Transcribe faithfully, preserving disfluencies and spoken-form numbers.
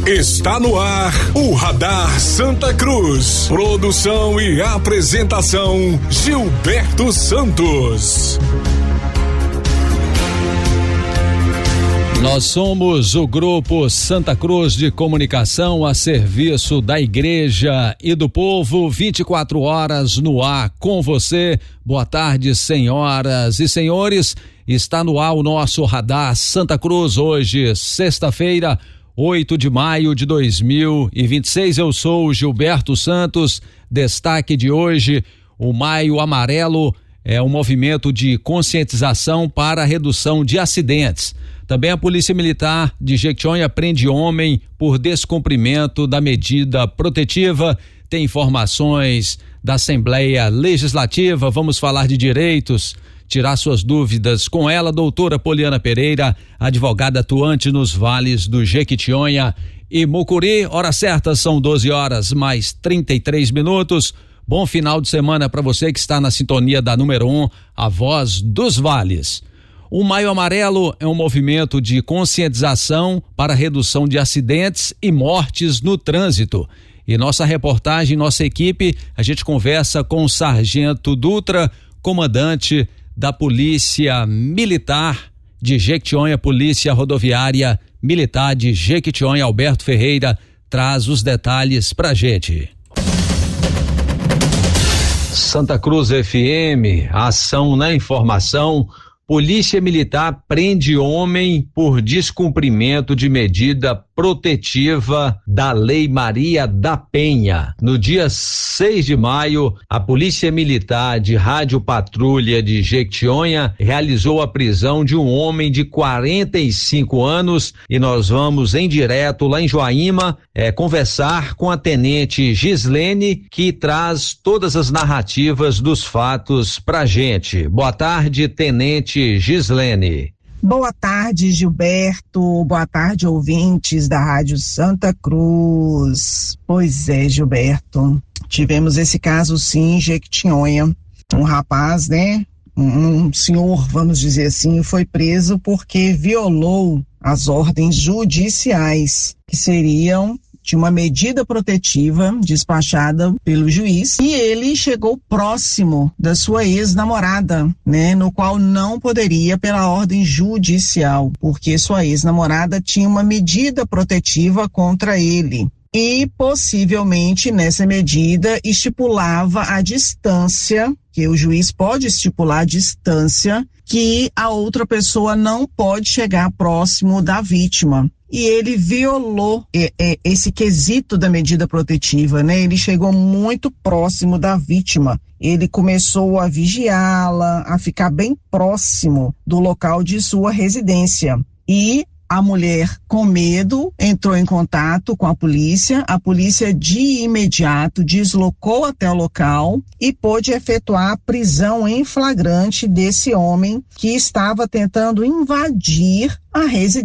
Está no ar o Radar Santa Cruz. Produção e apresentação Gilberto Santos. Nós somos o Grupo Santa Cruz de Comunicação a serviço da Igreja e do povo, vinte e quatro horas no ar com você. Boa tarde, senhoras e senhores. Está no ar o nosso Radar Santa Cruz hoje, sexta-feira, oito de maio de dois mil e vinte e seis. Eu sou o Gilberto Santos. Destaque de hoje: o Maio Amarelo é um movimento de conscientização para a redução de acidentes. Também a Polícia Militar de Jequitinhonha prende homem por descumprimento da medida protetiva. Tem informações da Assembleia Legislativa. Vamos falar de direitos, tirar suas dúvidas com ela, doutora Poliana Pereira, advogada atuante nos vales do Jequitinhonha e Mucuri. Hora certa, são doze horas mais trinta e três minutos. Bom final de semana para você que está na sintonia da número um, a voz dos vales. O Maio Amarelo é um movimento de conscientização para a redução de acidentes e mortes no trânsito. E nossa reportagem, nossa equipe, a gente conversa com o Sargento Dutra, comandante da Polícia Militar de Jequitinhonha, Polícia Rodoviária Militar de Jequitinhonha. Alberto Ferreira traz os detalhes pra gente. Santa Cruz F M, ação na informação. Polícia Militar prende homem por descumprimento de medida protetiva da Lei Maria da Penha. No dia seis de maio, a Polícia Militar de Rádio Patrulha de Jequitinhonha realizou a prisão de um homem de quarenta e cinco anos e nós vamos em direto lá em Joaíma é, conversar com a Tenente Gislene, que traz todas as narrativas dos fatos pra gente. Boa tarde, Tenente Gislene. Boa tarde, Gilberto. Boa tarde, ouvintes da Rádio Santa Cruz. Pois é, Gilberto, tivemos esse caso sim em Jequitinhonha. Um rapaz, né, um, um senhor, vamos dizer assim, foi preso porque violou as ordens judiciais, que seriam de uma medida protetiva despachada pelo juiz, e ele chegou próximo da sua ex-namorada, né, no qual não poderia pela ordem judicial, porque sua ex-namorada tinha uma medida protetiva contra ele. E possivelmente nessa medida estipulava a distância, que o juiz pode estipular a distância que a outra pessoa não pode chegar próximo da vítima. E ele violou é, é, esse quesito da medida protetiva, né? Ele chegou muito próximo da vítima. Ele começou a vigiá-la, a ficar bem próximo do local de sua residência. E a mulher, com medo, entrou em contato com a polícia. A polícia de imediato deslocou até o local e pôde efetuar a prisão em flagrante desse homem que estava tentando invadir a residência